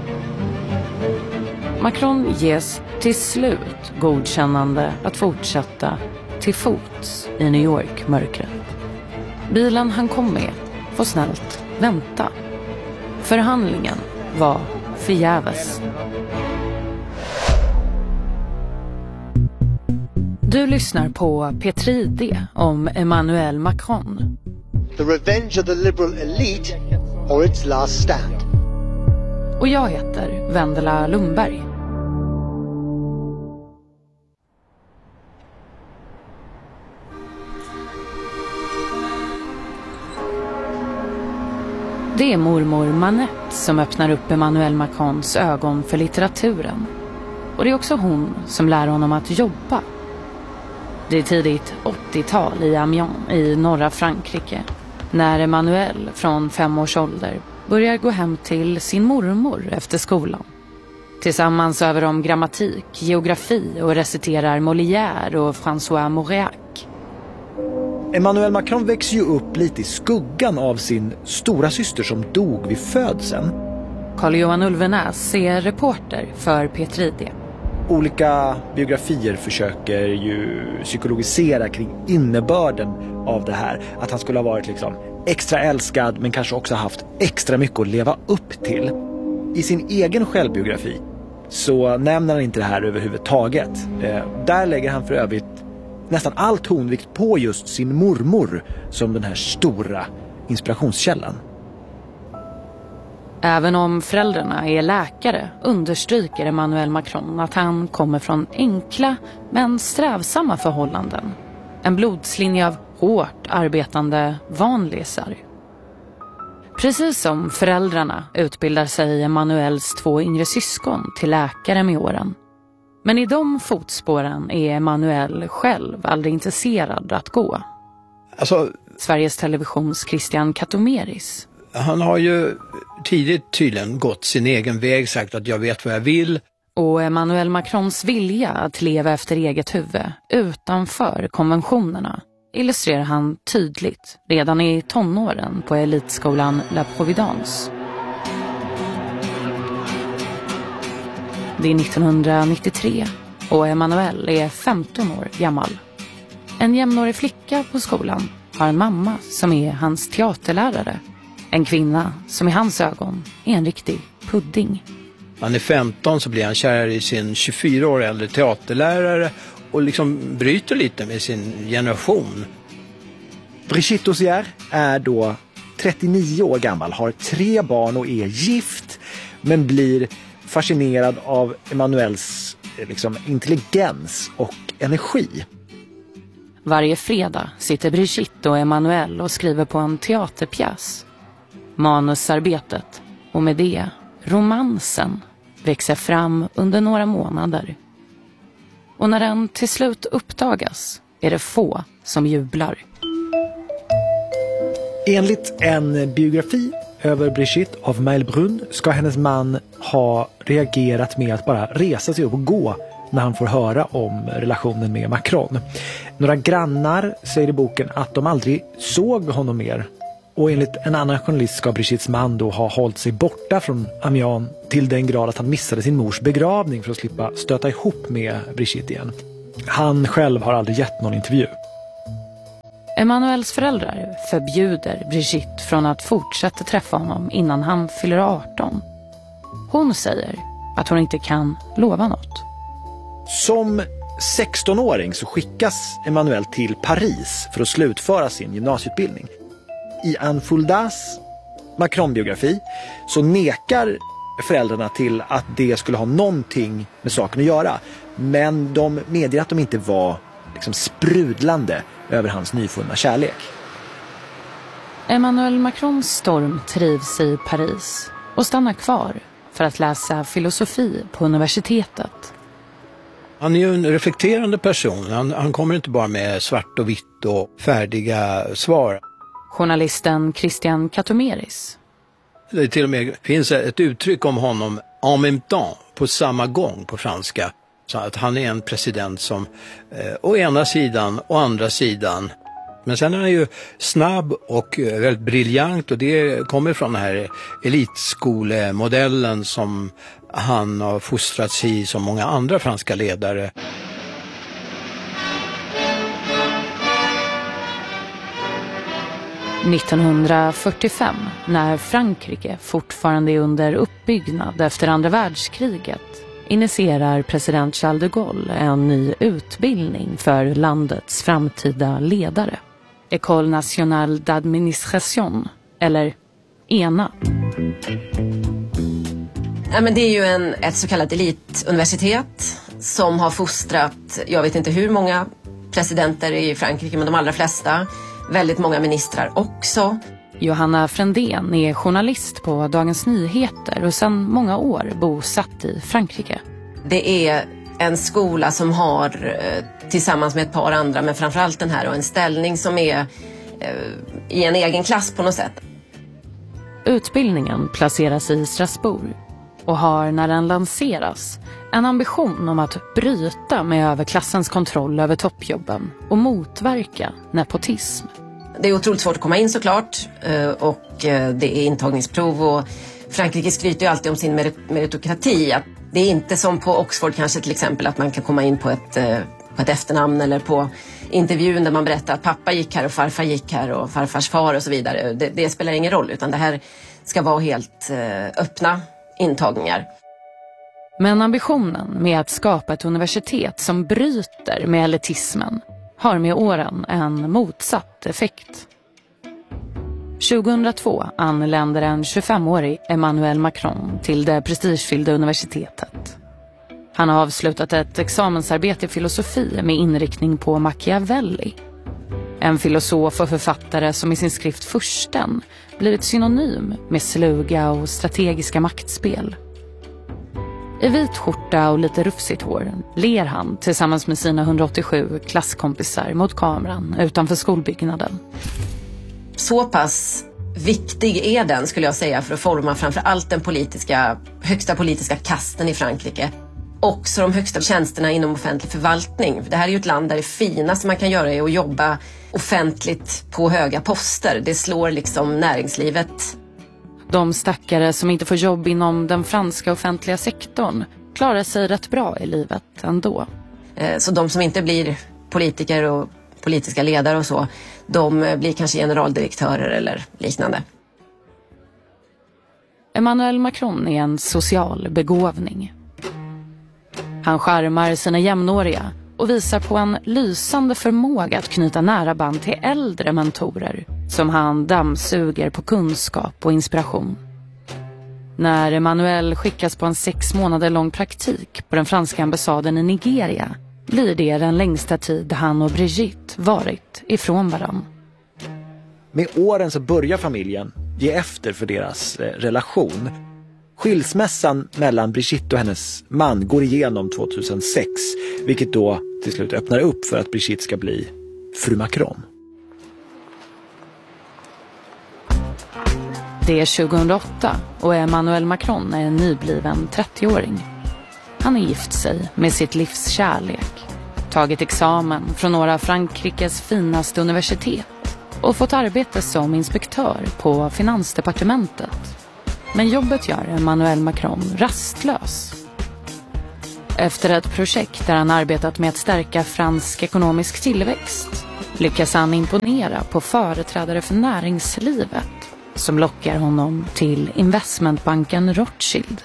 Macron ges till slut godkännande att fortsätta till fots i New York-mörkret. Bilen han kom med får snällt vänta. Förhandlingen var förgäves. Du lyssnar på P3 ID om Emmanuel Macron. The revenge of the liberal elite or its last stand. Och jag heter Vendela Lundberg. Det är mormor Manette som öppnar upp Emmanuel Macrons ögon för litteraturen. Och det är också hon som lär honom att jobba. Det är tidigt 80-tal i Amiens i norra Frankrike när Emmanuel från 5 års ålder börjar gå hem till sin mormor efter skolan. Tillsammans över de grammatik, geografi och reciterar Molière och François Mauriac. Emmanuel Macron växer ju upp lite i skuggan av sin stora syster som dog vid födseln. Carl-Johan Ulvenäs är reporter för P3 ID. Olika biografier försöker ju psykologisera kring innebörden av det här. Att han skulle ha varit liksom extra älskad men kanske också haft extra mycket att leva upp till. I sin egen självbiografi så nämner han inte det här överhuvudtaget. Där lägger han för övrigt nästan all tonvikt på just sin mormor som den här stora inspirationskällan. Även om föräldrarna är läkare understryker Emmanuel Macron att han kommer från enkla men strävsamma förhållanden. En blodslinje av hårt arbetande vanlisar. Precis som föräldrarna utbildar sig Emmanuels 2 yngre syskon till läkare med åren. Men i de fotspåren är Emmanuel själv aldrig intresserad att gå. Alltså, Sveriges Televisions Christian Katomeris. Han har ju tidigt tydligen gått sin egen väg, sagt att jag vet vad jag vill. Och Emmanuel Macrons vilja att leva efter eget huvud utanför konventionerna illustrerar han tydligt redan i tonåren på elitskolan La Providence. Det är 1993 och Emmanuel är 15 år gammal. En jämnårig flicka på skolan har en mamma som är hans teaterlärare. En kvinna som i hans ögon är en riktig pudding. Han är 15 så blir han kär i sin 24 år äldre teaterlärare och liksom bryter lite med sin generation. Brigitte Osier är då 39 år gammal, har 3 barn och är gift, men blir fascinerad av Emmanuels intelligens och energi. Varje fredag sitter Brigitte och Emmanuel och skriver på en teaterpjäs. Manusarbetet och med det romansen växer fram under några månader. Och när den till slut uppdagas är det få som jublar. Enligt en biografi över Brigitte av Mailbrunn ska hennes man ha reagerat med att bara resa sig upp och gå när han får höra om relationen med Macron. Några grannar säger i boken att de aldrig såg honom mer. Och enligt en annan journalist ska Brigittes man då ha hållit sig borta från Amiens till den grad att han missade sin mors begravning för att slippa stöta ihop med Brigitte igen. Han själv har aldrig gett någon intervju. Emmanuels föräldrar förbjuder Brigitte från att fortsätta träffa honom innan han fyller 18. Hon säger att hon inte kan lova något. Som 16-åring så skickas Emmanuel till Paris för att slutföra sin gymnasieutbildning. I Anne Fuldas Macron-biografi så nekar föräldrarna till att det skulle ha någonting med saken att göra. Men de medger att de inte var sprudlande över hans nyfunna kärlek. Emmanuel Macrons storm trivs i Paris och stannar kvar för att läsa filosofi på universitetet. Han är ju en reflekterande person. Han kommer inte bara med svart och vitt och färdiga svar. Journalisten Christian Katomeris. Det till och med finns ett uttryck om honom en même temps, på samma gång på franska. Så att han är en president som å ena sidan och andra sidan. Men sen är han ju snabb och väldigt briljant och det kommer från den här elitskolemodellen som han har fostrats i som många andra franska ledare. –1945, när Frankrike fortfarande är under uppbyggnad efter andra världskriget, initierar president Charles de Gaulle en ny utbildning för landets framtida ledare. École Nationale d'Administration, eller ENA. Ja, men det är ju ett så kallat elituniversitet som har fostrat, jag vet inte hur många presidenter i Frankrike, men de allra flesta. Väldigt många ministrar också. Johanna Frändén är journalist på Dagens Nyheter och sedan många år bosatt i Frankrike. Det är en skola som har, tillsammans med ett par andra, men framförallt den här, och en ställning som är i en egen klass på något sätt. Utbildningen placeras i Strasbourg och har när den lanseras en ambition om att bryta med överklassens kontroll över toppjobben och motverka nepotism. Det är otroligt svårt att komma in såklart, och det är intagningsprov, och Frankrike skryter ju alltid om sin meritokrati. Att det är inte som på Oxford kanske till exempel, att man kan komma in på ett efternamn eller på intervjun där man berättar att pappa gick här och farfar gick här och farfars far och så vidare. Det spelar ingen roll, utan det här ska vara helt öppna intagningar. Men ambitionen med att skapa ett universitet som bryter med elitismen har med åren en motsatt effekt. 2002 anländer en 25-årig Emmanuel Macron till det prestigefyllda universitetet. Han har avslutat ett examensarbete i filosofi med inriktning på Machiavelli. En filosof och författare som i sin skrift Fursten blivit synonym med sluga och strategiska maktspel. I vit skjorta och lite rufsigt hår ler han tillsammans med sina 187 klasskompisar mot kameran utanför skolbyggnaden. Så pass viktig är den, skulle jag säga, för att forma framför allt den högsta politiska kasten i Frankrike. Också de högsta tjänsterna inom offentlig förvaltning. Det här är ju ett land där det finaste man kan göra är att jobba offentligt på höga poster. Det slår liksom näringslivet. De stackare som inte får jobb inom den franska offentliga sektorn klarar sig rätt bra i livet ändå. Så de som inte blir politiker och politiska ledare och så, de blir kanske generaldirektörer eller liknande. Emmanuel Macron är en social begåvning. Han charmar sina jämnåriga och visar på en lysande förmåga att knyta nära band till äldre mentorer som han dammsuger på kunskap och inspiration. När Emmanuel skickas på en 6 månader lång praktik på den franska ambassaden i Nigeria blir det den längsta tid han och Brigitte varit ifrån varann. Med åren så börjar familjen ge efter för deras relation. Skilsmässan mellan Brigitte och hennes man går igenom 2006, vilket då till slut öppnar upp för att Brigitte ska bli fru Macron. Det är 2008 och Emmanuel Macron är en nybliven 30-åring. Han har gift sig med sitt livs kärlek, tagit examen från några av Frankrikes finaste universitet och fått arbete som inspektör på Finansdepartementet. Men jobbet gör Emmanuel Macron rastlös. Efter ett projekt där han arbetat med att stärka fransk ekonomisk tillväxt lyckas han imponera på företrädare för näringslivet som lockar honom till investmentbanken Rothschild.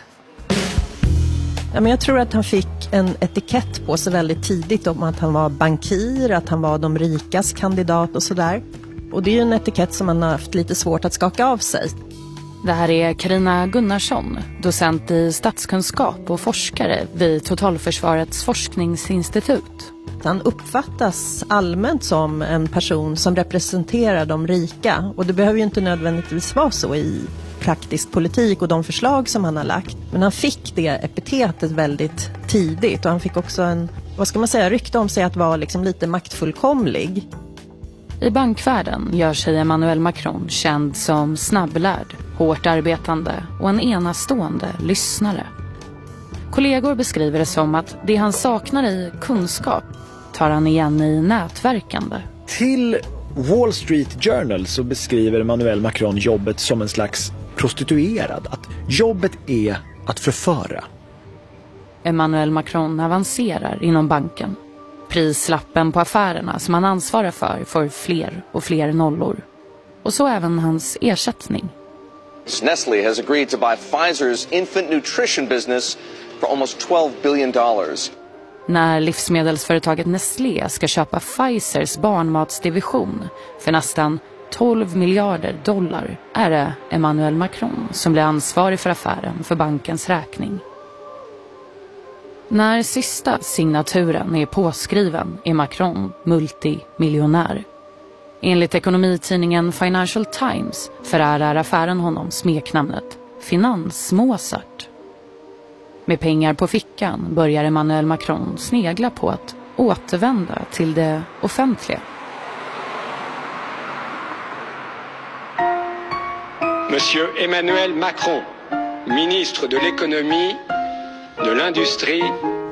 Ja, men jag tror att han fick en etikett på sig väldigt tidigt om att han var bankir, att han var de rikas kandidat och sådär. Och det är ju en etikett som han har haft lite svårt att skaka av sig. Det här är Carina Gunnarsson, docent i statskunskap och forskare vid Totalförsvarets forskningsinstitut. Han uppfattas allmänt som en person som representerar de rika, och det behöver ju inte nödvändigtvis vara så i praktisk politik och de förslag som han har lagt. Men han fick det epitetet väldigt tidigt, och han fick också en, rykte om sig att vara liksom lite maktfullkomlig. I bankvärlden gör sig Emmanuel Macron känd som snabblärd, hårt arbetande och en enastående lyssnare. Kollegor beskriver det som att det han saknar i kunskap tar han igen i nätverkande. Till Wall Street Journal så beskriver Emmanuel Macron jobbet som en slags prostituerad. Att jobbet är att förföra. Emmanuel Macron avancerar inom banken. Prislappen på affärerna som han ansvarar för får fler och fler nollor. Och så även hans ersättning. Nestlé has agreed to buy Pfizer's infant nutrition business for almost $12 billion. När livsmedelsföretaget Nestlé ska köpa Pfizers barnmatsdivision för nästan $12 miljarder är det Emmanuel Macron som blir ansvarig för affären för bankens räkning. När sista signaturen är påskriven är Macron multimiljonär. Enligt ekonomitidningen Financial Times förärar affären honom smeknamnet Finans-Mozart. Med pengar på fickan börjar Emmanuel Macron snegla på att återvända till det offentliga. Monsieur Emmanuel Macron, ministre de l'économie, de l'industrie.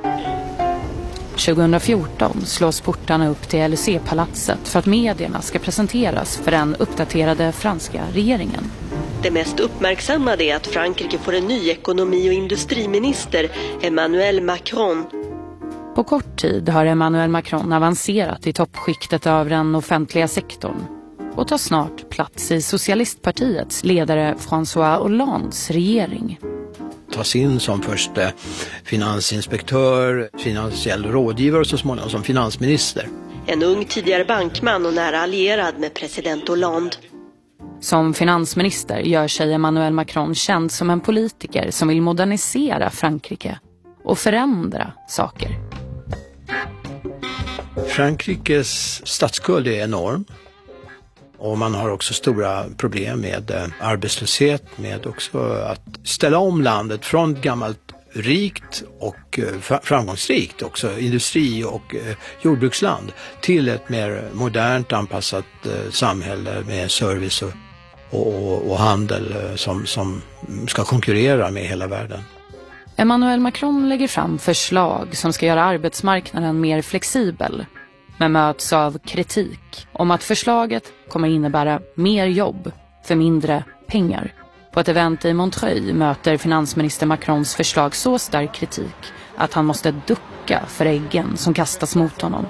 2014 slås portarna upp till Élysée-palatset för att medierna ska presenteras för den uppdaterade franska regeringen. Det mest uppmärksammade är att Frankrike får en ny ekonomi- och industriminister, Emmanuel Macron. På kort tid har Emmanuel Macron avancerat i toppskiktet av den offentliga sektorn och tar snart plats i socialistpartiets ledare François Hollandes regering. Tas in som först finansinspektör, finansiell rådgivare och så småningom som finansminister. En ung tidigare bankman och nära allierad med president Hollande. Som finansminister gör sig Emmanuel Macron känd som en politiker som vill modernisera Frankrike och förändra saker. Frankrikes statsskuld är enorm. Och man har också stora problem med arbetslöshet, med också att ställa om landet från gammalt rikt och framgångsrikt, också industri- och jordbruksland, till ett mer modernt anpassat samhälle med service och handel som ska konkurrera med hela världen. Emmanuel Macron lägger fram förslag som ska göra arbetsmarknaden mer flexibel, men möts av kritik om att förslaget kommer innebära mer jobb för mindre pengar. På ett event i Montreuil möter finansminister Macrons förslag så stark kritik att han måste ducka för äggen som kastas mot honom.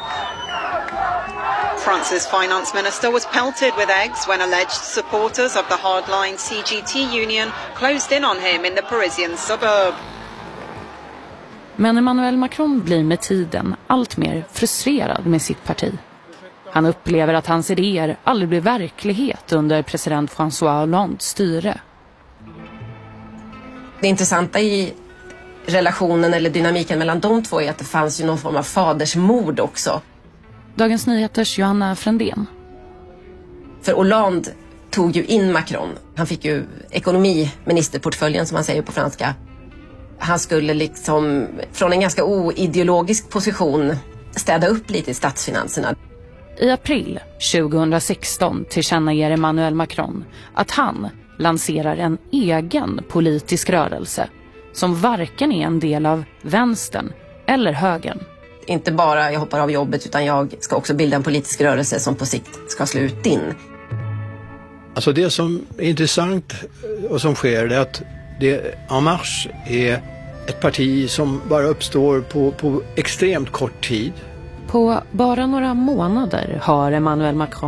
France's finance minister was pelted with eggs when alleged supporters of the hardline CGT union closed in on him in the Parisian suburb. Men Emmanuel Macron blir med tiden allt mer frustrerad med sitt parti. Han upplever att hans idéer aldrig blir verklighet under president François Hollandes styre. Det intressanta i relationen eller dynamiken mellan de två är att det fanns ju någon form av fadersmord också. Dagens Nyheters Johanna Frändén. För Hollande tog ju in Macron. Han fick ju ekonomiministerportföljen som man säger på franska. Han skulle liksom från en ganska oideologisk position städa upp lite i statsfinanserna. I april 2016 tillkännager Emmanuel Macron att han lanserar en egen politisk rörelse som varken är en del av vänstern eller högern. Inte bara jag hoppar av jobbet utan jag ska också bilda en politisk rörelse som på sikt ska slå ut din. Alltså det som är intressant och som sker är att En Marche är ett parti som bara uppstår på extremt kort tid. På bara några månader har Emmanuel Macron